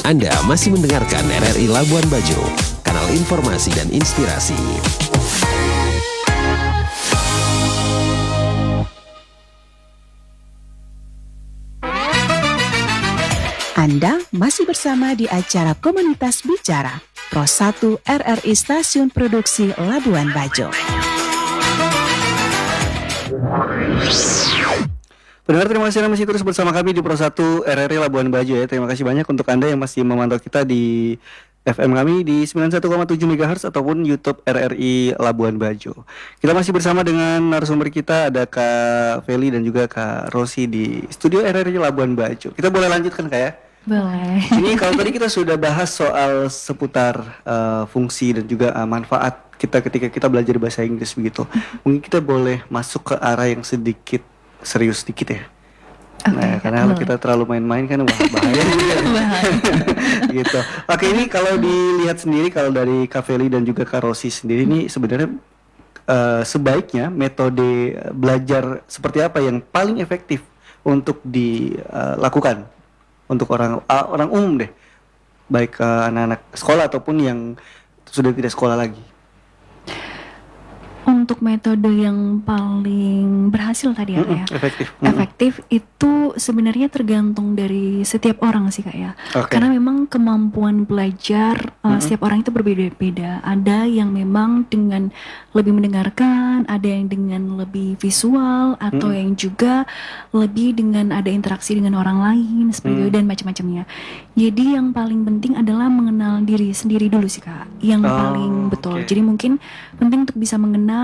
Anda masih mendengarkan RRI Labuan Bajo, kanal informasi dan inspirasi. Anda masih bersama di acara Komunitas Bicara, Pro 1 RRI Stasiun Produksi Labuan Bajo. Pendengar, terima kasih Anda masih terus bersama kami di Pro 1 RRI Labuan Bajo ya. Terima kasih banyak untuk Anda yang masih memantau kita di FM kami di 91,7 MHz ataupun YouTube RRI Labuan Bajo. Kita masih bersama dengan narasumber kita, ada Kak Feli dan juga Kak Rosi di studio RRI Labuan Bajo. Kita boleh lanjutkan Kak ya? Boleh. Ini kalau tadi kita sudah bahas soal seputar fungsi dan juga manfaat kita ketika kita belajar bahasa Inggris begitu. Mungkin kita boleh masuk ke arah yang sedikit serius sedikit ya. Nah, karena kalau kita terlalu main-main kan bahaya juga. Gitu. Oke, ini kalau dilihat sendiri kalau dari Kak Feli dan juga Kak Rosi sendiri ini sebenarnya sebaiknya metode belajar seperti apa yang paling efektif untuk dilakukan untuk orang umum deh, baik anak-anak sekolah ataupun yang sudah tidak sekolah lagi. Untuk metode yang paling berhasil tadi ya Kak ya, efektif itu sebenarnya tergantung dari setiap orang sih Kak ya. Karena memang kemampuan belajar setiap orang itu berbeda-beda. Ada yang memang dengan lebih mendengarkan, ada yang dengan lebih visual, atau yang juga lebih dengan ada interaksi dengan orang lain seperti itu dan macam-macamnya. Jadi yang paling penting adalah mengenal diri sendiri dulu sih Kak, yang paling betul. Jadi mungkin penting untuk bisa mengenal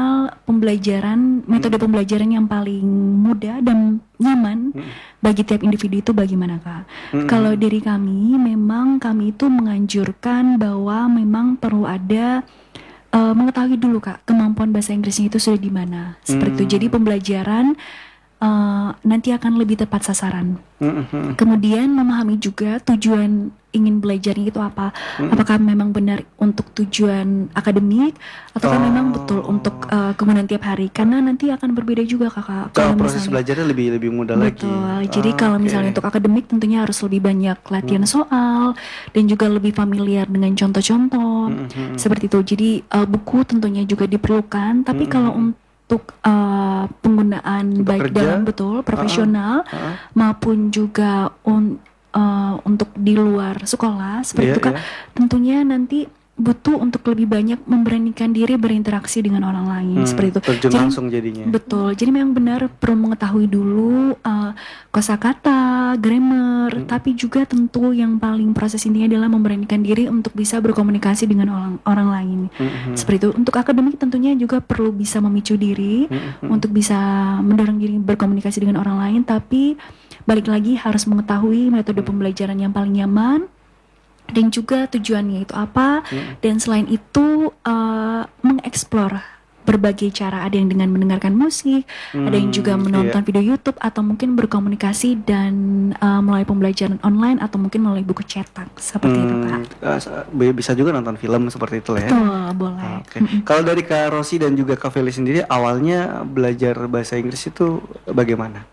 metode pembelajaran yang paling mudah dan nyaman bagi tiap individu itu bagaimana Kak. Kalau dari kami, memang kami itu menganjurkan bahwa memang perlu ada mengetahui dulu Kak kemampuan bahasa Inggrisnya itu sudah di mana. Seperti itu. Jadi pembelajaran nanti akan lebih tepat sasaran. Kemudian memahami juga tujuan ingin belajarnya itu apa. Apakah memang benar untuk tujuan akademik ataukah memang betul untuk kegunaan tiap hari. Karena nanti akan berbeda juga Kakak. Kalau proses belajarnya lebih mudah lagi. Betul. Jadi kalau misalnya untuk akademik tentunya harus lebih banyak latihan soal dan juga lebih familiar dengan contoh-contoh seperti itu. Jadi buku tentunya juga diperlukan. Tapi kalau untuk penggunaan baik dalam profesional maupun juga untuk di luar sekolah seperti itu Kak, tentunya nanti butuh untuk lebih banyak memberanikan diri berinteraksi dengan orang lain seperti itu. Terjun langsung jadinya. Betul. Jadi memang benar perlu mengetahui dulu kosakata, grammar, tapi juga tentu yang paling proses intinya adalah memberanikan diri untuk bisa berkomunikasi dengan orang lain. Seperti itu. Untuk akademik tentunya juga perlu bisa memicu diri untuk bisa mendorong diri berkomunikasi dengan orang lain, tapi balik lagi harus mengetahui metode pembelajaran yang paling nyaman dan juga tujuannya itu apa. Dan selain itu mengeksplor berbagai cara. Ada yang dengan mendengarkan musik, ada yang juga menonton video YouTube, atau mungkin berkomunikasi dan melalui pembelajaran online atau mungkin melalui buku cetak seperti itu Kak. Bisa juga nonton film seperti itu ya. Betul, boleh. Kalau dari Kak Rosi dan juga Kak Feli sendiri, awalnya belajar bahasa Inggris itu bagaimana?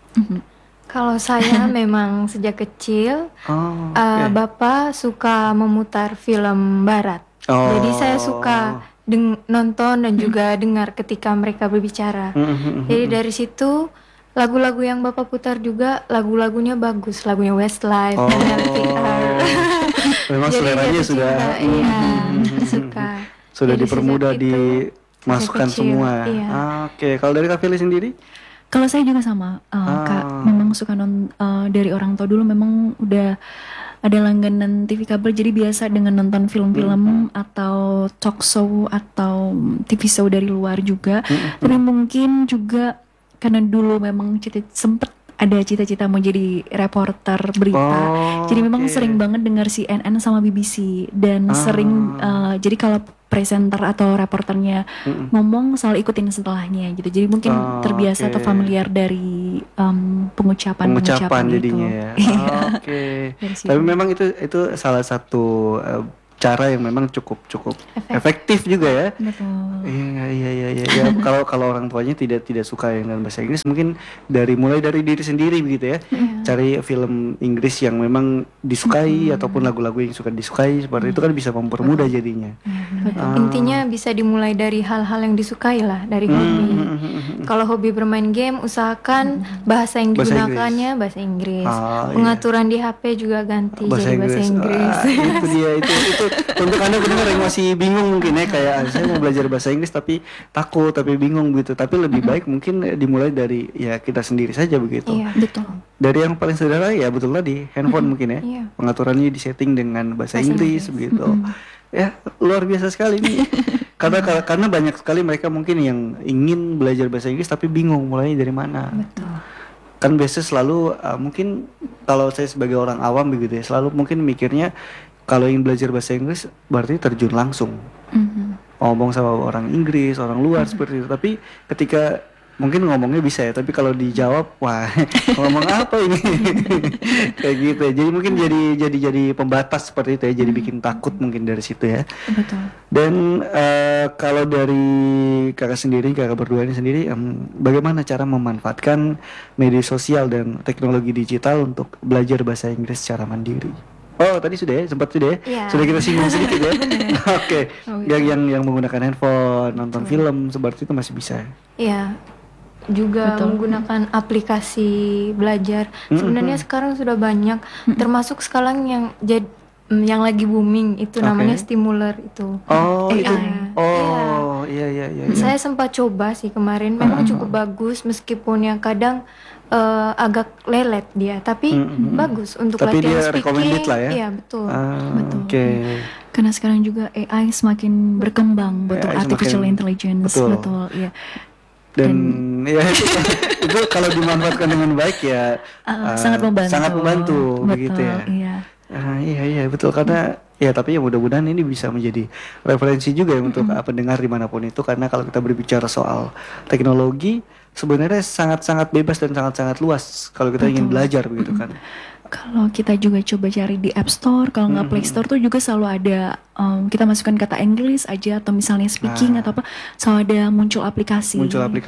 Kalau saya memang sejak kecil Bapak suka memutar film barat. Jadi saya suka nonton dan juga dengar ketika mereka berbicara. Jadi dari situ lagu-lagu yang Bapak putar juga lagu-lagunya bagus, lagunya Westlife, NLPR. Memang seleranya sudah suka. Sudah dipermudah dimasukkan semua. Oke, kalau dari Kak Feli sendiri? Kalau saya juga sama Kak, memang suka dari orang tua dulu memang udah ada langganan TV kabel, jadi biasa dengan nonton film-film atau talk show atau TV show dari luar juga. Tapi mungkin juga karena dulu memang sempet ada cita-cita mau jadi reporter berita. Jadi memang sering banget dengar CNN sama BBC dan sering jadi kalau presenter atau reporternya ngomong selalu ikutin setelahnya gitu. Jadi mungkin terbiasa atau familiar dari pengucapan jadinya itu. Ya. Tapi memang itu salah satu cara yang memang cukup efektif juga ya. Betul. Iya. Ya, kalau orang tuanya tidak suka dengan bahasa Inggris, mungkin mulai dari diri sendiri begitu ya. Cari film Inggris yang memang disukai ataupun lagu-lagu yang suka disukai, seperti itu kan bisa mempermudah jadinya. Intinya bisa dimulai dari hal-hal yang disukai lah, dari hobi. Kalau hobi bermain game, usahakan bahasa yang digunakannya bahasa Inggris. Pengaturan di HP juga ganti jadi bahasa Inggris. Itu dia itu untuk Anda pendengar yang masih bingung mungkin ya, kayak saya mau belajar bahasa Inggris tapi takut, tapi bingung gitu. Tapi lebih baik mungkin dimulai dari ya kita sendiri saja begitu. Iya, betul. Dari yang paling sederhana ya betul tadi, handphone mungkin ya. Pengaturannya disetting dengan bahasa Inggris begitu. Ya, luar biasa sekali nih. Karena banyak sekali mereka mungkin yang ingin belajar bahasa Inggris tapi bingung mulainya dari mana. Betul. Kan biasanya selalu mungkin kalau saya sebagai orang awam begitu ya, selalu mungkin mikirnya kalau ingin belajar bahasa Inggris berarti terjun langsung ngomong sama orang Inggris, orang luar seperti itu. Tapi ketika mungkin ngomongnya bisa ya, tapi kalau dijawab wah ngomong apa ini kayak gitu ya. Jadi mungkin jadi pembatas seperti itu ya, jadi bikin takut mungkin dari situ ya. Betul. Dan kalau dari kakak berdua ini sendiri, bagaimana cara memanfaatkan media sosial dan teknologi digital untuk belajar bahasa Inggris secara mandiri? Oh tadi sudah ya, sempat sudah ya, sudah kita singgung sedikit ya. Oke. Yang menggunakan handphone, nonton film seperti itu masih bisa. Iya. Juga menggunakan aplikasi belajar. Sebenarnya sekarang sudah banyak, termasuk sekarang yang lagi booming itu namanya Stimuler itu. Oh, AI. Itu. Oh, iya. Saya sempat coba sih kemarin, memang cukup bagus meskipun yang kadang agak lelet dia, tapi bagus untuk tapi latihan dia speaking. Recommended lah ya. Iya, betul. Oke. Karena sekarang juga AI semakin berkembang, betul, artificial intelligence, betul, iya. Dan ya itu kalau dimanfaatkan dengan baik ya sangat membantu betul, begitu ya. Iya betul, karena ya tapi ya mudah-mudahan ini bisa menjadi referensi juga ya untuk pendengar dimanapun itu, karena kalau kita berbicara soal teknologi sebenarnya sangat-sangat bebas dan sangat-sangat luas kalau kita ingin belajar begitu kan. Kalau kita juga coba cari di App Store, kalau nggak Play Store tuh juga selalu ada, kita masukkan kata Inggris aja atau misalnya speaking atau apa, selalu ada muncul aplikasi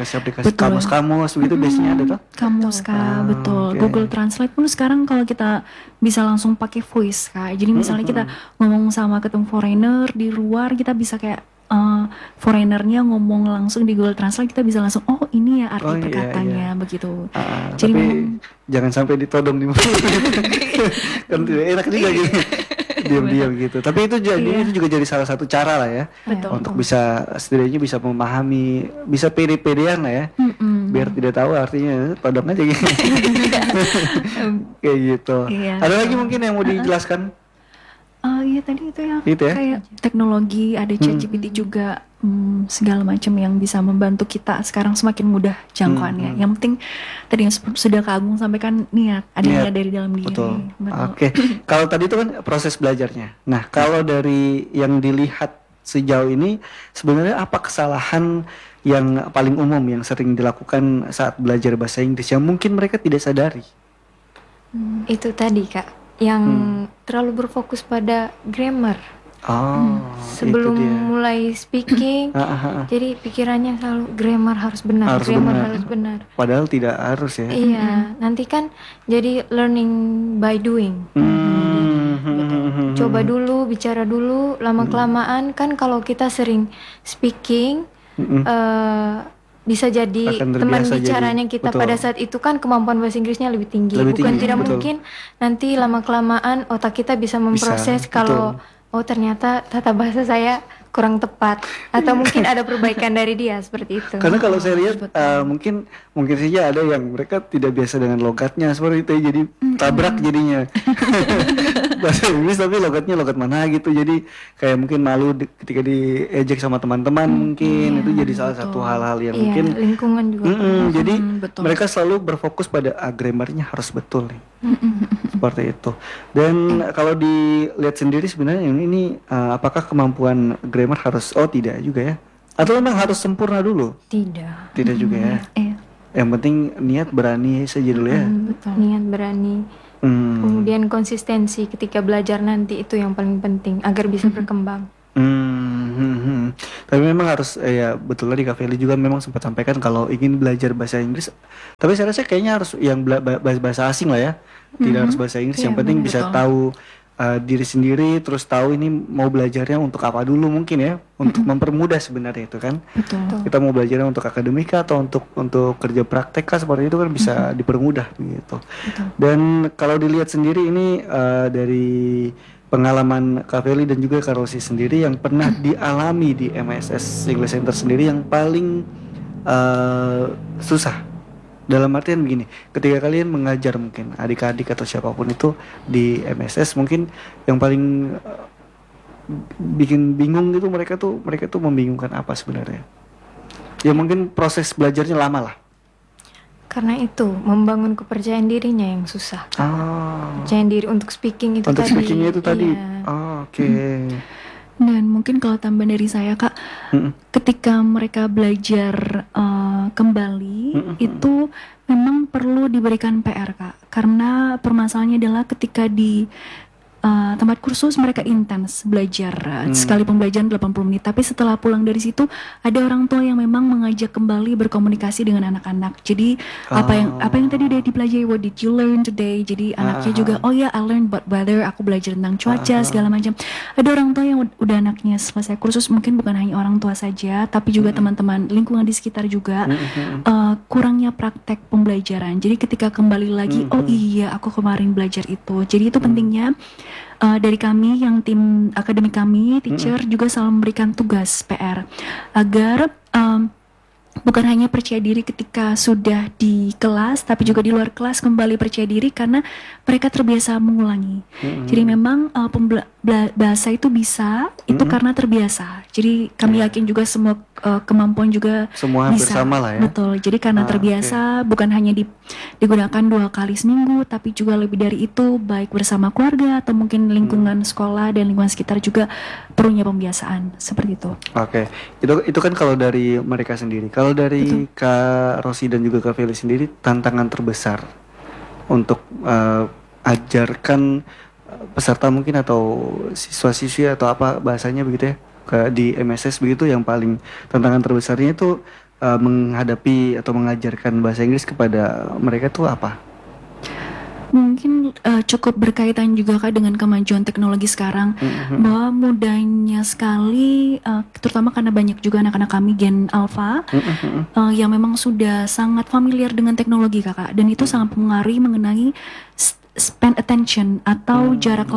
kamus begitu biasanya ada tuh. Kamus betul. Google Translate pun sekarang kalau kita bisa langsung pakai voice Kak. Jadi misalnya kita ngomong sama ketemu foreigner di luar, kita bisa kayak foreignernya ngomong langsung di Google Translate, kita bisa langsung ini ya arti perkataannya begitu. Jadi tapi jangan sampai ditodong di mulut. Kan enak juga gitu. Diam-diam gitu. Tapi itu itu juga jadi salah satu cara lah ya. Untuk bisa setidaknya bisa memahami, bisa pede-pedean lah ya. Biar tidak tahu artinya, todong aja gitu. Kayak gitu. Ada lagi mungkin yang mau dijelaskan? Iya tadi itu ya, kayak teknologi, ada ChatGPT juga, segala macam yang bisa membantu kita sekarang semakin mudah jangkauannya. Yang penting tadi yang sudah Kak Agung sampaikan, niat, ada niat dari dalam diri. Betul. Oke. Kalau tadi itu kan proses belajarnya. Nah kalau dari yang dilihat sejauh ini, sebenarnya apa kesalahan yang paling umum yang sering dilakukan saat belajar bahasa Inggris yang mungkin mereka tidak sadari? Itu tadi Kak, yang terlalu berfokus pada grammar. Sebelum mulai speaking, jadi pikirannya selalu grammar harus benar. Padahal tidak harus ya. Iya, nanti kan jadi learning by doing. Coba dulu, bicara dulu, lama-kelamaan kan kalau kita sering speaking, bisa jadi teman bicaranya kita pada saat itu kan kemampuan bahasa Inggrisnya lebih tinggi. Tidak mungkin nanti lama-kelamaan otak kita bisa memproses kalau ternyata tata bahasa saya kurang tepat, atau mungkin ada perbaikan dari dia seperti itu. Karena kalau saya lihat mungkin saja ada yang mereka tidak biasa dengan logatnya seperti itu, jadi tabrak jadinya. Bahasa Inggris tapi logatnya logat mana gitu, jadi kayak mungkin malu ketika diejek sama teman-teman, mungkin itu jadi salah satu hal-hal yang mungkin lingkungan juga. Jadi mereka selalu berfokus pada grammarnya harus betul nih. Seperti itu. Dan kalau dilihat sendiri sebenarnya ini apakah kemampuan grammar harus tidak juga ya? Atau memang harus sempurna dulu? Tidak juga ya. Yang penting niat berani saja dulu ya. Betul. Niat berani. Kemudian konsistensi ketika belajar nanti itu yang paling penting agar bisa berkembang. Tapi memang harus ya betul tadi Kak Feli juga memang sempat sampaikan kalau ingin belajar bahasa Inggris. Tapi saya rasa kayaknya harus yang bahasa asing lah ya. Tidak harus bahasa Inggris. Yang penting bisa tahu diri sendiri, terus tahu ini mau belajarnya untuk apa dulu mungkin ya, untuk mempermudah sebenarnya itu kan. Betul. Kita mau belajarnya untuk akademika atau untuk kerja praktek seperti itu kan bisa dipermudah gitu. Dan kalau dilihat sendiri ini dari pengalaman Kak Feli dan juga Kak Rosi sendiri yang pernah dialami di MSS English Center sendiri yang paling susah. Dalam artian begini, ketika kalian mengajar mungkin adik-adik atau siapapun itu di MSS, mungkin yang paling bikin bingung gitu mereka tuh membingungkan apa sebenarnya? Ya mungkin proses belajarnya lama lah. Karena itu membangun kepercayaan dirinya yang susah. Kepercayaan diri untuk speaking itu untuk tadi. Speakingnya itu tadi. Iya. Oke. Dan mungkin kalau tambah dari saya Kak, ketika mereka belajar kembali itu memang perlu diberikan PR Kak, karena permasalahannya adalah ketika di tempat kursus mereka intens belajar sekali pembelajaran 80 menit, tapi setelah pulang dari situ ada orang tua yang memang mengajak kembali berkomunikasi dengan anak-anak. Jadi apa yang tadi udah dipelajari, what did you learn today? Jadi anaknya juga I learned about weather, aku belajar tentang cuaca segala macam. Ada orang tua yang udah anaknya selesai kursus, mungkin bukan hanya orang tua saja tapi juga teman-teman lingkungan di sekitar juga kurangnya praktek pembelajaran. Jadi ketika kembali lagi aku kemarin belajar itu. Jadi itu pentingnya dari kami yang tim akademik kami, teacher juga selalu memberikan tugas PR agar bukan hanya percaya diri ketika sudah di kelas, tapi juga di luar kelas kembali percaya diri karena mereka terbiasa mengulangi. Jadi memang bahasa itu bisa, itu karena terbiasa. Jadi kami yakin juga semua kemampuan juga semua bisa. Bersama lah ya. Betul. Jadi karena terbiasa, bukan hanya digunakan 2 kali seminggu, tapi juga lebih dari itu, baik bersama keluarga atau mungkin lingkungan sekolah dan lingkungan sekitar juga perlunya pembiasaan seperti itu. Oke. Itu kan kalau dari mereka sendiri. Kalau dari Kak Rosi dan juga Kak Feli sendiri, tantangan terbesar untuk ajarkan peserta mungkin atau siswa-siswi atau apa bahasanya begitu ya di MSS begitu, yang paling tantangan terbesarnya itu menghadapi atau mengajarkan bahasa Inggris kepada mereka tuh apa? Mungkin cukup berkaitan juga Kak dengan kemajuan teknologi sekarang, bahwa mudahnya sekali, terutama karena banyak juga anak-anak kami Gen Alpha yang memang sudah sangat familiar dengan teknologi Kakak, dan itu sangat mempengaruhi mengenai spend attention atau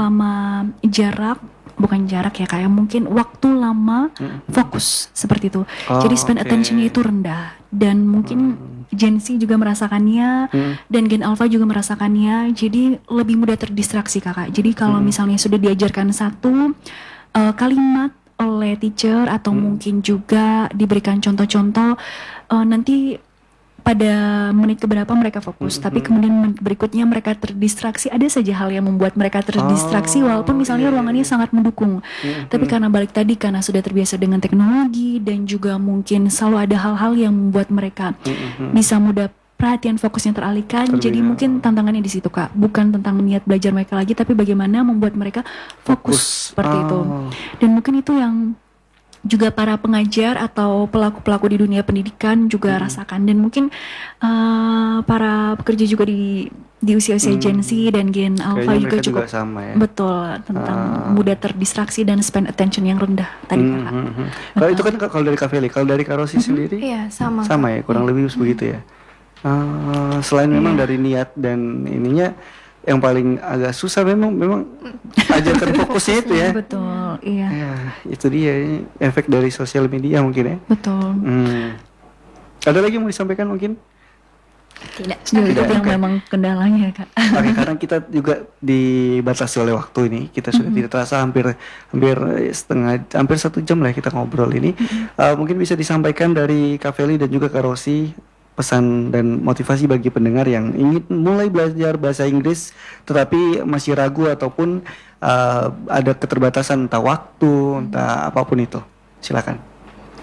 bukan jarak ya kayak mungkin waktu lama fokus seperti itu. Jadi spend attentionnya itu rendah, dan mungkin Gen Z juga merasakannya dan Gen Alpha juga merasakannya. Jadi lebih mudah terdistraksi Kakak. Jadi kalau misalnya sudah diajarkan satu kalimat oleh teacher atau mungkin juga diberikan contoh-contoh, nanti pada menit keberapa mereka fokus, tapi kemudian menit berikutnya mereka terdistraksi. Ada saja hal yang membuat mereka terdistraksi walaupun misalnya ruangannya sangat mendukung. Tapi karena balik tadi, karena sudah terbiasa dengan teknologi dan juga mungkin selalu ada hal-hal yang membuat mereka bisa mudah perhatian fokusnya teralihkan. Jadi mungkin tantangannya di situ Kak, bukan tentang niat belajar mereka lagi, tapi bagaimana membuat mereka fokus seperti itu. Dan mungkin itu yang juga para pengajar atau pelaku-pelaku di dunia pendidikan juga rasakan, dan mungkin para pekerja juga di usia-usia Gen Z dan Gen Alpha juga cukup sama ya? Betul, tentang mudah terdistraksi dan spend attention yang rendah tadi Kak. Kalau itu kan kalau dari Kak Feli, kalau dari Kak Rosi sendiri Iya, sama ya, kurang lebih begitu ya. Selain memang dari niat dan ininya, yang paling agak susah memang ajarkan fokusnya itu ya. Betul, iya. Ya, itu dia efek dari sosial media mungkin ya. Betul. Ada lagi yang mau disampaikan mungkin? Tidak. Itu yang memang kendalanya Kak. Oke, karena kita juga dibatasi oleh waktu ini, kita sudah tidak terasa hampir 1 jam lah kita ngobrol ini. Mungkin bisa disampaikan dari Kak Feli dan juga Kak Rosi pesan dan motivasi bagi pendengar yang ingin mulai belajar bahasa Inggris tetapi masih ragu ataupun ada keterbatasan entah waktu, entah apapun itu. Silakan.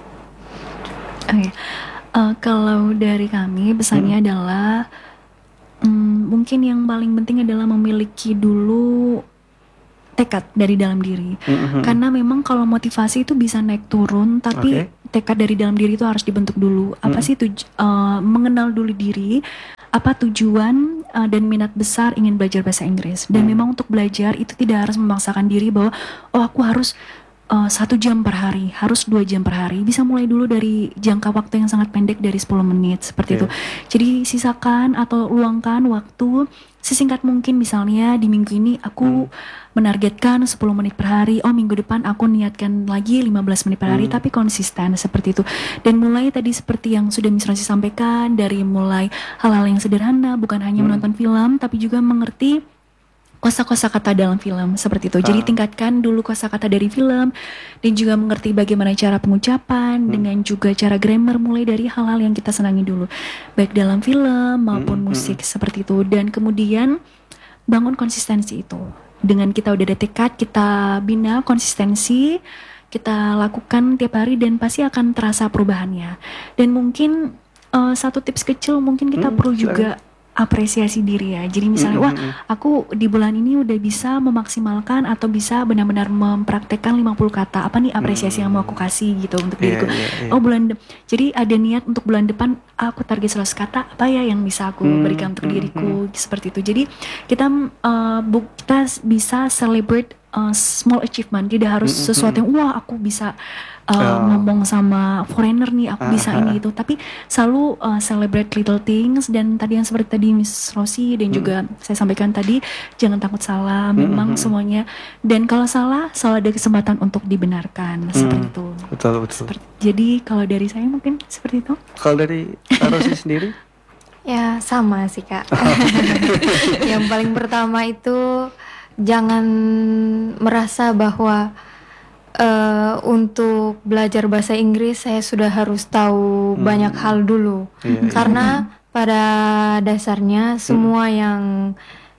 Oke. Kalau dari kami pesannya adalah Mungkin yang paling penting adalah memiliki dulu tekad dari dalam diri. Karena memang kalau motivasi itu bisa naik turun, tapi tekad dari dalam diri itu harus dibentuk dulu. Apa sih mengenal dulu diri, apa tujuan dan minat besar ingin belajar bahasa Inggris. Dan memang untuk belajar itu tidak harus memaksakan diri bahwa aku harus 1 jam per hari, harus 2 jam per hari. Bisa mulai dulu dari jangka waktu yang sangat pendek dari 10 menit seperti itu. Jadi sisakan atau luangkan waktu sesingkat mungkin. Misalnya di minggu ini aku menargetkan 10 menit per hari. Minggu depan aku niatkan lagi 15 menit per hari, tapi konsisten seperti itu. Dan mulai tadi seperti yang sudah Miss Rosi sampaikan, dari mulai hal-hal yang sederhana, bukan hanya menonton film, tapi juga mengerti kosa-kosa kata dalam film seperti itu. Jadi tingkatkan dulu kosakata dari film, dan juga mengerti bagaimana cara pengucapan dengan juga cara grammar, mulai dari hal-hal yang kita senangi dulu, baik dalam film maupun musik seperti itu. Dan kemudian bangun konsistensi itu. Dengan kita udah ada tekad, kita bina konsistensi, kita lakukan tiap hari, dan pasti akan terasa perubahannya. Dan mungkin satu tips kecil, mungkin kita perlu juga apresiasi diri ya. Jadi misalnya aku di bulan ini udah bisa memaksimalkan atau bisa benar-benar mempraktekkan 50 kata. Apa nih apresiasi yang mau aku kasih gitu untuk diriku. Jadi ada niat untuk bulan depan aku target 100 kata, apa ya yang bisa aku berikan untuk diriku seperti itu. Jadi kita bisa celebrate small achievement. Tidak harus sesuatu yang aku bisa ngomong sama foreigner nih, aku bisa ini itu, tapi selalu celebrate little things. Dan tadi yang seperti tadi Miss Rosi dan juga saya sampaikan tadi, jangan takut salah, memang semuanya, dan kalau salah selalu ada kesempatan untuk dibenarkan seperti itu. Betul. Jadi kalau dari saya mungkin seperti itu. Kalau dari Rosi sendiri? Ya sama sih Kak. Yang paling pertama itu jangan merasa bahwa untuk belajar bahasa Inggris saya sudah harus tahu banyak hal dulu. Karena pada dasarnya semua yang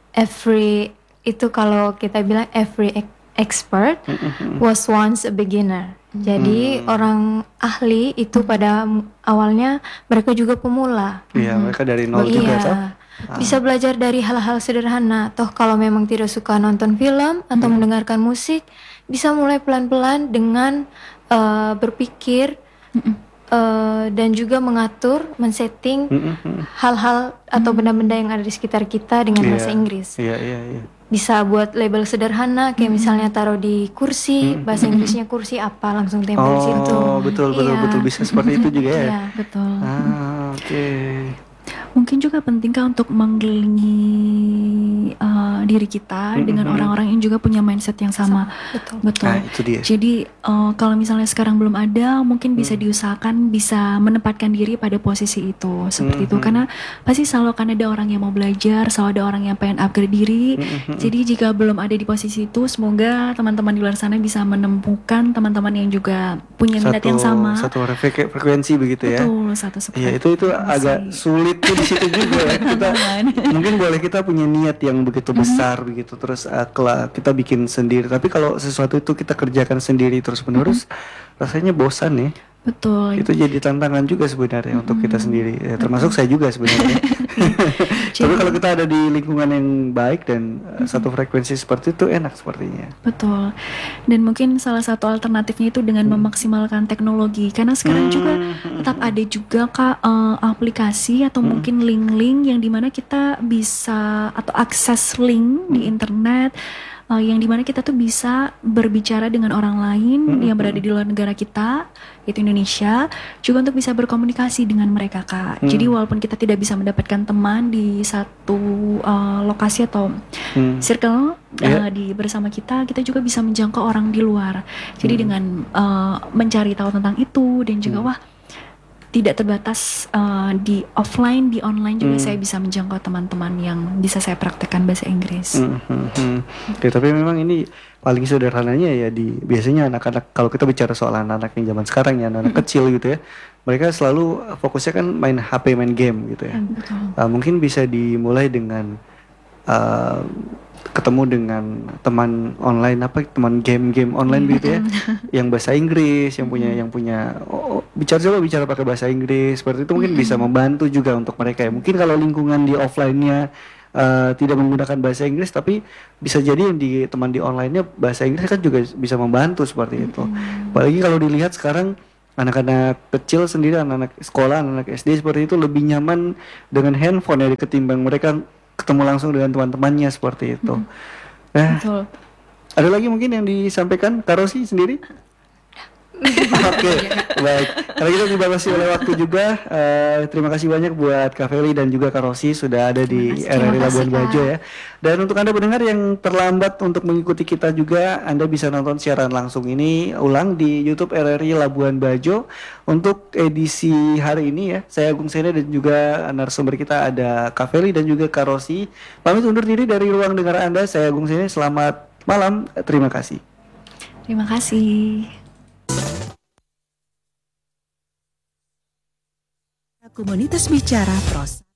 itu kalau kita bilang every expert was once a beginner. Jadi orang ahli itu pada awalnya mereka juga pemula. Iya, mereka dari nol juga toh. Bisa belajar dari hal-hal sederhana. Toh kalau memang tidak suka nonton film atau mendengarkan musik, bisa mulai pelan-pelan dengan berpikir dan juga mengatur, men-setting hal-hal atau benda-benda yang ada di sekitar kita dengan bahasa Inggris. Bisa buat label sederhana kayak misalnya taruh di kursi, bahasa Inggrisnya kursi apa, langsung tempel di situ. Betul bisa seperti itu juga ya. Iya, betul. Oke. Mungkin juga pentingkah untuk mengelilingi diri kita dengan orang-orang yang juga punya mindset yang sama. Betul. Nah, itu dia. Jadi kalau misalnya sekarang belum ada, mungkin bisa diusahakan bisa menempatkan diri pada posisi itu seperti itu. Karena pasti selalu akan ada orang yang mau belajar, selalu ada orang yang pengen upgrade diri. Jadi jika belum ada di posisi itu, semoga teman-teman di luar sana bisa menemukan teman-teman yang juga punya minat yang sama. Satu frekuensi begitu ya. Betul, satu frekuensi. Iya, itu agak sulit tuh di situ juga ya. Kita mungkin boleh kita punya niat yang begitu besar begitu, terus kita bikin sendiri, tapi kalau sesuatu itu kita kerjakan sendiri terus menerus, rasanya bosan ya. Betul. Itu jadi tantangan juga sebenarnya untuk kita sendiri ya, termasuk saya juga sebenarnya. Tapi kalau kita ada di lingkungan yang baik dan satu frekuensi seperti itu, enak sepertinya. Betul. Dan mungkin salah satu alternatifnya itu dengan memaksimalkan teknologi, karena sekarang juga tetap ada juga aplikasi atau mungkin link-link yang dimana kita bisa atau akses link di internet yang dimana kita tuh bisa berbicara dengan orang lain yang berada di luar negara kita, yaitu Indonesia, juga untuk bisa berkomunikasi dengan mereka, Kak. Jadi walaupun kita tidak bisa mendapatkan teman di satu lokasi atau circle bersama kita juga bisa menjangkau orang di luar. Jadi dengan mencari tahu tentang itu, dan juga tidak terbatas di offline, di online juga saya bisa menjangkau teman-teman yang bisa saya praktekkan bahasa Inggris. Oke, tapi memang ini paling sederhananya ya, biasanya anak-anak, kalau kita bicara soal anak-anak yang zaman sekarang ya, anak-anak kecil gitu ya, mereka selalu fokusnya kan main HP, main game gitu ya. Mungkin bisa dimulai dengan ketemu dengan teman online teman game online gitu ya, yang bahasa Inggris, yang punya bicara pakai bahasa Inggris seperti itu, mungkin bisa membantu juga untuk mereka ya. Mungkin kalau lingkungan di offline-nya tidak menggunakan bahasa Inggris, tapi bisa jadi yang teman di online-nya bahasa Inggris kan juga bisa membantu seperti itu. Apalagi kalau dilihat sekarang anak-anak kecil sendiri, anak-anak sekolah, anak-anak SD seperti itu lebih nyaman dengan handphone ya ketimbang mereka ketemu langsung dengan teman-temannya seperti itu. Betul. Ada lagi mungkin yang disampaikan Kak Rosi sendiri? Oke, baik. Karena kita dibatasi oleh waktu juga, terima kasih banyak buat Kak Feli dan juga Kak Rosi sudah ada di RRI Labuan Bajo ya. Dan untuk Anda pendengar yang terlambat untuk mengikuti kita juga, Anda bisa nonton siaran langsung ini ulang di YouTube RRI Labuan Bajo. Untuk edisi hari ini ya, saya Agung Sene dan juga narasumber kita ada Kak Feli dan juga Kak Rosi. Pamit undur diri dari ruang dengar Anda, saya Agung Sene. Selamat malam, terima kasih. Terima kasih. Komunitas Bicara Pros.